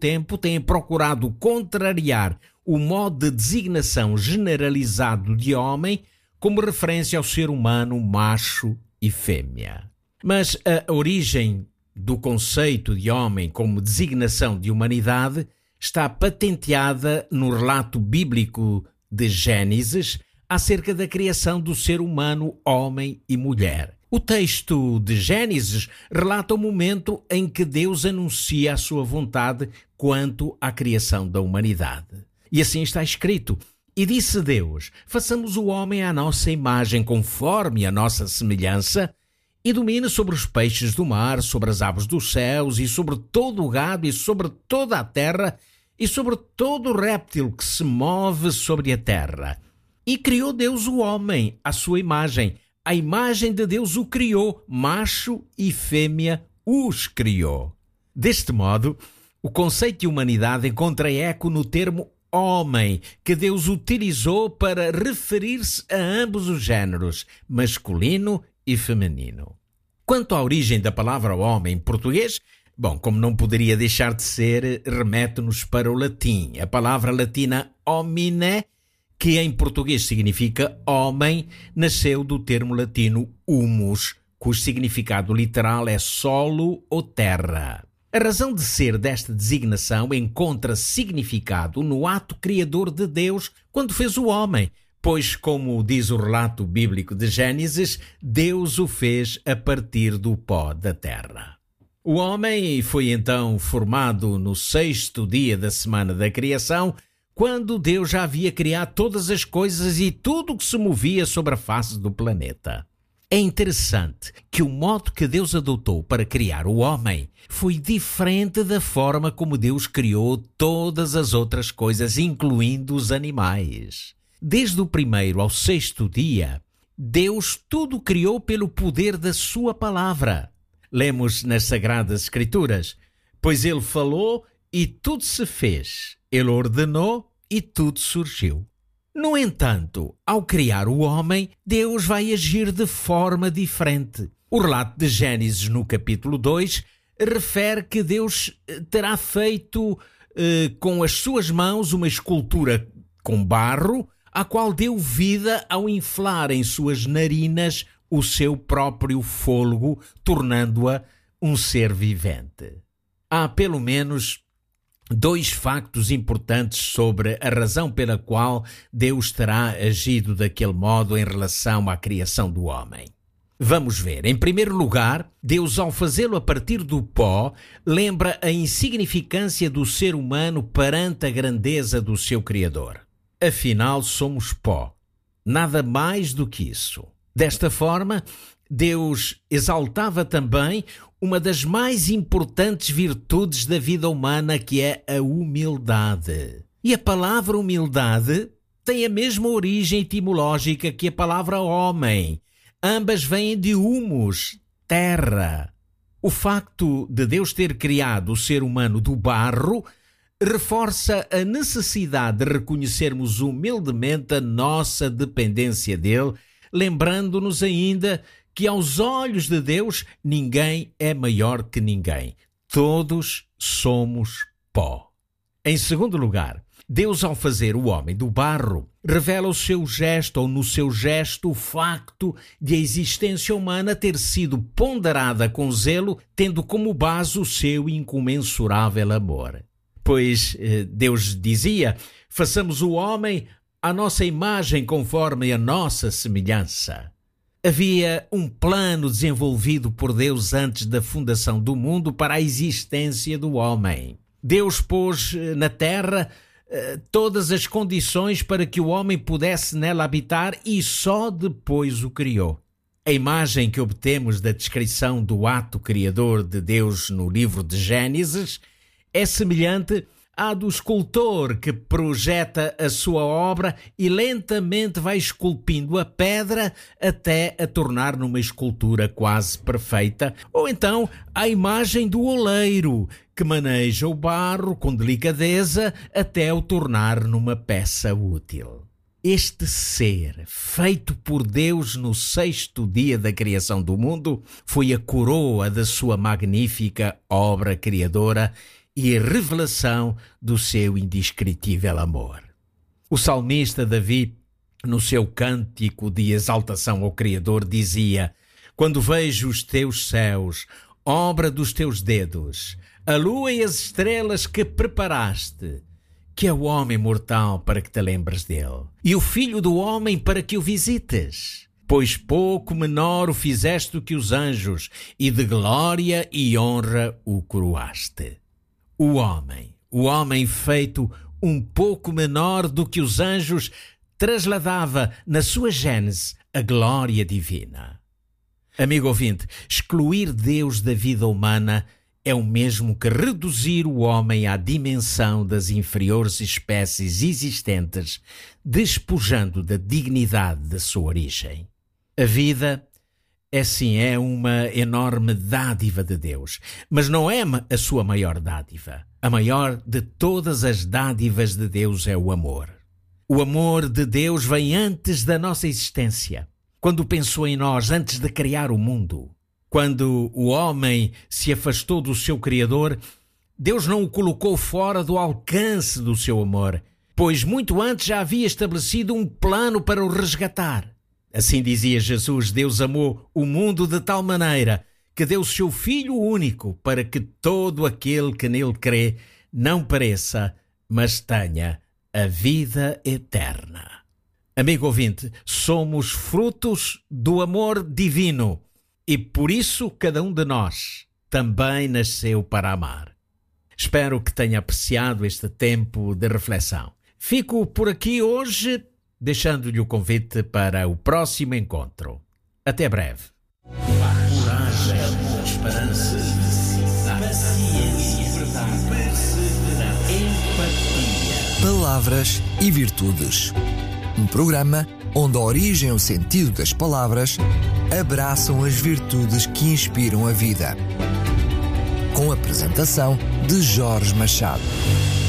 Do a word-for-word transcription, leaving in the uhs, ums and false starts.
tempo têm procurado contrariar o modo de designação generalizado de homem como referência ao ser humano macho e fêmea. Mas a origem do conceito de homem como designação de humanidade está patenteada no relato bíblico de Gênesis acerca da criação do ser humano, homem e mulher. O texto de Gênesis relata o momento em que Deus anuncia a sua vontade quanto à criação da humanidade. E assim está escrito: E disse Deus, façamos o homem à nossa imagem, conforme a nossa semelhança, e domine sobre os peixes do mar, sobre as aves dos céus, e sobre todo o gado, e sobre toda a terra, e sobre todo o réptil que se move sobre a terra. E criou Deus o homem à sua imagem. A imagem de Deus o criou, macho e fêmea os criou. Deste modo, o conceito de humanidade encontra eco no termo homem, que Deus utilizou para referir-se a ambos os géneros, masculino e feminino. Quanto à origem da palavra homem em português, bom, como não poderia deixar de ser, remete-nos para o latim. A palavra latina homine, que em português significa homem, nasceu do termo latino humus, cujo significado literal é solo ou terra. A razão de ser desta designação encontra significado no ato criador de Deus quando fez o homem, pois, como diz o relato bíblico de Gênesis, Deus o fez a partir do pó da terra. O homem foi então formado no sexto dia da semana da criação, quando Deus já havia criado todas as coisas e tudo o que se movia sobre a face do planeta. É interessante que o modo que Deus adotou para criar o homem foi diferente da forma como Deus criou todas as outras coisas, incluindo os animais. Desde o primeiro ao sexto dia, Deus tudo criou pelo poder da sua palavra. Lemos nas Sagradas Escrituras: Pois ele falou e tudo se fez. Ele ordenou e tudo surgiu. No entanto, ao criar o homem, Deus vai agir de forma diferente. O relato de Gênesis, no capítulo dois, refere que Deus terá feito eh, com as suas mãos uma escultura com barro, a qual deu vida ao inflar em suas narinas o seu próprio fôlego, tornando-a um ser vivente. Há pelo menos dois factos importantes sobre a razão pela qual Deus terá agido daquele modo em relação à criação do homem. Vamos ver. Em primeiro lugar, Deus, ao fazê-lo a partir do pó, lembra a insignificância do ser humano perante a grandeza do seu Criador. Afinal, somos pó. Nada mais do que isso. Desta forma, Deus exaltava também uma das mais importantes virtudes da vida humana, que é a humildade. E a palavra humildade tem a mesma origem etimológica que a palavra homem. Ambas vêm de humus, terra. O facto de Deus ter criado o ser humano do barro reforça a necessidade de reconhecermos humildemente a nossa dependência dele, lembrando-nos ainda que aos olhos de Deus ninguém é maior que ninguém. Todos somos pó. Em segundo lugar, Deus, ao fazer o homem do barro, revela o seu gesto, ou no seu gesto, o facto de a existência humana ter sido ponderada com zelo, tendo como base o seu incomensurável amor. Pois Deus dizia: façamos o homem à nossa imagem, conforme a nossa semelhança. Havia um plano desenvolvido por Deus antes da fundação do mundo para a existência do homem. Deus pôs na terra uh, todas as condições para que o homem pudesse nela habitar e só depois o criou. A imagem que obtemos da descrição do ato criador de Deus no livro de Gênesis é semelhante à do escultor que projeta a sua obra e lentamente vai esculpindo a pedra até a tornar numa escultura quase perfeita, ou então à imagem do oleiro que maneja o barro com delicadeza até o tornar numa peça útil. Este ser, feito por Deus no sexto dia da criação do mundo, foi a coroa da sua magnífica obra criadora e revelação do seu indescritível amor. O salmista Davi, no seu cântico de exaltação ao Criador, dizia: quando vejo os teus céus, obra dos teus dedos, a lua e as estrelas que preparaste, que é o homem mortal para que te lembres dele, e o filho do homem para que o visites? Pois pouco menor o fizeste do que os anjos, e de glória e honra o coroaste. O homem, o homem feito um pouco menor do que os anjos, trasladava na sua gênese a glória divina. Amigo ouvinte, excluir Deus da vida humana é o mesmo que reduzir o homem à dimensão das inferiores espécies existentes, despojando da dignidade da sua origem. A vida, é sim, é uma enorme dádiva de Deus, mas não é a sua maior dádiva. A maior de todas as dádivas de Deus é o amor. O amor de Deus vem antes da nossa existência, quando pensou em nós antes de criar o mundo. Quando o homem se afastou do seu Criador, Deus não o colocou fora do alcance do seu amor, pois muito antes já havia estabelecido um plano para o resgatar. Assim dizia Jesus: Deus amou o mundo de tal maneira que deu o seu Filho único para que todo aquele que nele crê não pereça, mas tenha a vida eterna. Amigo ouvinte, somos frutos do amor divino e por isso cada um de nós também nasceu para amar. Espero que tenha apreciado este tempo de reflexão. Fico por aqui hoje, deixando-lhe o convite para o próximo encontro. Até breve. Coragem, esperança, paciência, perseverança, empatia. Palavras e Virtudes. Um programa onde a origem e o sentido das palavras abraçam as virtudes que inspiram a vida. Com a apresentação de Jorge Machado.